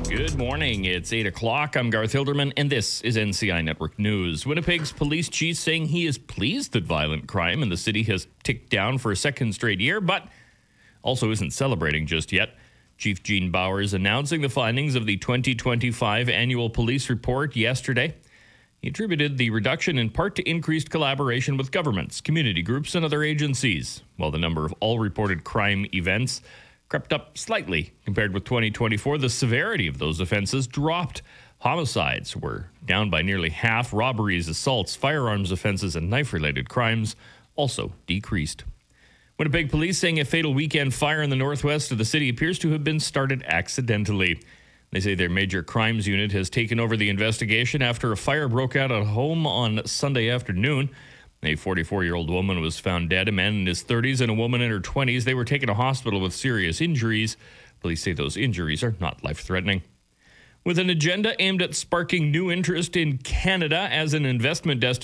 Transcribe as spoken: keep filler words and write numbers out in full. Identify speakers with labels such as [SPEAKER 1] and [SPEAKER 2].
[SPEAKER 1] Good morning. It's eight o'clock. I'm Garth Hilderman, and this is N C I Network News. Winnipeg's police chief saying he is pleased that violent crime in the city has ticked down for a second straight year, but also isn't celebrating just yet. Chief Gene Bowers announcing the findings of the twenty twenty-five annual police report yesterday. He attributed the reduction in part to increased collaboration with governments, community groups, and other agencies, while the number of all reported crime events crept up slightly compared with twenty twenty-four. The severity of those offenses dropped. Homicides were down by nearly half. Robberies, assaults, firearms offenses, and knife-related crimes also decreased. Winnipeg police saying a fatal weekend fire in the northwest of the city appears to have been started accidentally. They say their major crimes unit has taken over the investigation after a fire broke out at a home on Sunday afternoon. A forty-four-year-old woman was found dead, a man in his thirties and a woman in her twenties. They were taken to hospital with serious injuries. Police say those injuries are not life-threatening. With an agenda aimed at sparking new interest in Canada as an investment destination,